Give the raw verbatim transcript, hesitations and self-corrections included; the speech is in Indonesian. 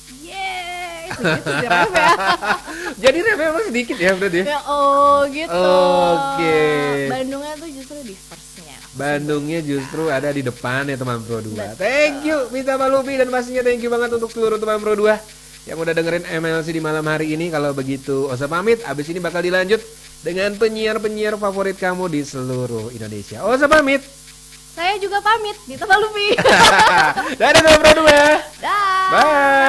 Yeay, segitu sih ref ya. Jadi refnya emang sedikit ya berarti? Ya oh gitu. Oke. Bandungnya tuh justru di first-nya. Bandungnya justru ada di depan ya teman Pro dua. Thank you Mita Malubi dan pastinya thank you banget untuk seluruh teman Pro dua yang udah dengerin M L C di malam hari ini. Kalau begitu Osa pamit, abis ini bakal dilanjut dengan penyiar-penyiar favorit kamu di seluruh Indonesia. Osa pamit. Saya juga pamit, Mita Malubi. Dadah teman Pro dua. Dah. Bye.